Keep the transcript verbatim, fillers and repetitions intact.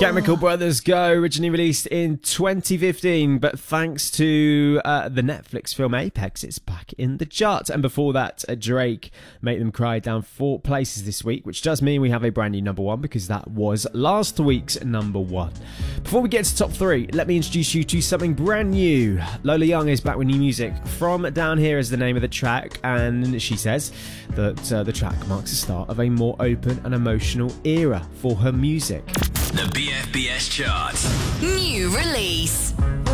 Chemical Brothers Go, originally released in twenty fifteen, but thanks to uh, the Netflix film Apex, it's back in the charts. And before that, uh, Drake, Make Them Cry, down four places this week, which does mean we have a brand new number one because that was last week's number one. Before we get to top three, let me introduce you to something brand new. Lola Young is back with new music. From Down Here is the name of the track, and she says that uh, the track marks the start of a more open and emotional era for her music. The B F B S chart. New release.